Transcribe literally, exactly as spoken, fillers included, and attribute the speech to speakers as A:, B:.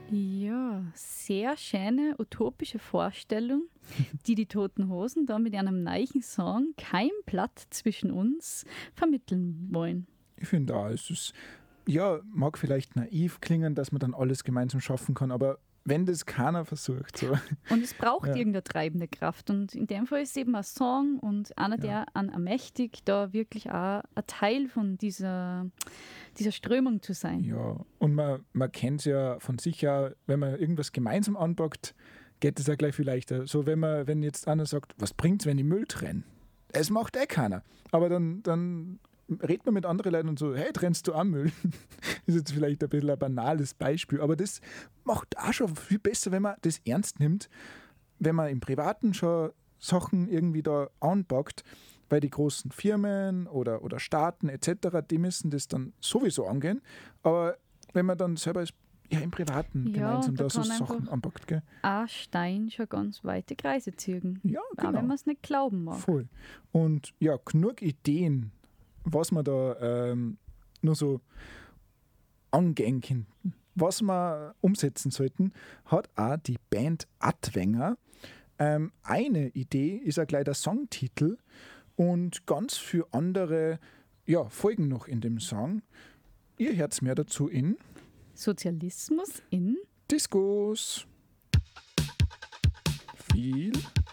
A: Ja, sehr schöne, utopische Vorstellung, die die Toten Hosen da mit einem neuen Song Kein Blatt zwischen uns vermitteln wollen.
B: Ich finde auch, es ist, ja, mag vielleicht naiv klingen, dass man dann alles gemeinsam schaffen kann, aber wenn das keiner versucht. So.
A: Und es braucht
B: Ja.
A: irgendeine treibende Kraft. Und in dem Fall ist es eben ein Song und einer, der
B: Ja.
A: an ermächtigt, da wirklich auch ein Teil von dieser, dieser Strömung zu sein.
B: Ja, und man, man kennt es ja von sich ja, wenn man irgendwas gemeinsam anpackt, geht es ja gleich viel leichter. So, wenn man, wenn jetzt einer sagt, was bringt es, wenn ich Müll trenne? Es macht eh keiner. Aber dann, dann redet man mit anderen Leuten und so, hey, trennst du auch Müll? Das ist jetzt vielleicht ein bisschen ein banales Beispiel, aber das macht auch schon viel besser, wenn man das ernst nimmt, wenn man im Privaten schon Sachen irgendwie da anpackt, weil die großen Firmen oder, oder Staaten et cetera, die müssen das dann sowieso angehen, aber wenn man dann selber ist, ja, im Privaten
A: Ja,
B: gemeinsam
A: da
B: da so
A: kann
B: Sachen
A: einfach
B: anpackt, gell?
A: Ein Stein schon ganz weite Kreise ziehen.
B: Ja,
A: Auch wenn
B: genau.
A: man es nicht glauben mag.
B: Voll. Und ja, genug Ideen, was man da ähm, nur so angehen könnten, was wir umsetzen sollten, hat auch die Band Adwenger. Ähm, eine Idee ist auch gleich der Songtitel und ganz viele andere ja, folgen noch in dem Song. Ihr hört mehr dazu in
A: Sozialismus in
B: Diskos. Viel